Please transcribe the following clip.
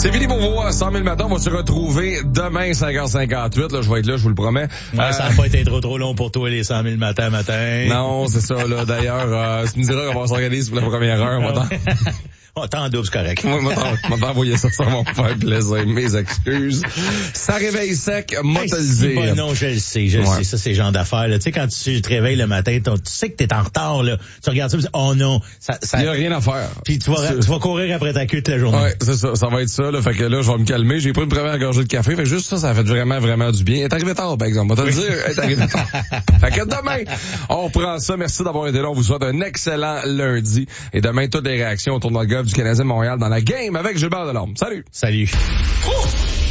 C'est Philippe Beauvoir, 100 000 matins. On va se retrouver demain, 5h58. Là, je vais être là, je vous le promets. Ouais, ça n'a pas été trop long pour toi, les 100 000 matin. Non, c'est ça, là. D'ailleurs, tu me diras qu'on va s'organiser pour la première heure. Oh, t'en double, c'est correct. Moi, m'en envoyer ça va me faire plaisir. Mes excuses. Ça réveille sec, moi te le dire. Non, je le sais, ça, c'est le genre d'affaires, là. Tu sais, quand tu te réveilles le matin, tu sais que t'es en retard, là. Tu regardes ça, tu dis, oh non, ça. Il y a rien à faire. Puis tu vas courir après ta queue toute la journée. Ouais, c'est ça. Ça va être ça, là. Fait que là, je vais me calmer. J'ai pris une première gorgée de café. Fait que juste ça a fait vraiment, vraiment du bien. Elle est arrivé tard, par exemple. On va te le dire. Elle est arrivé tard. Fait que demain, on prend ça. Merci d'avoir été là. On vous souhaite un excellent lundi. Et demain, toutes les réactions autour de notre golf du Canadien de Montréal dans la game avec Gilbert Delorme. Salut! Salut!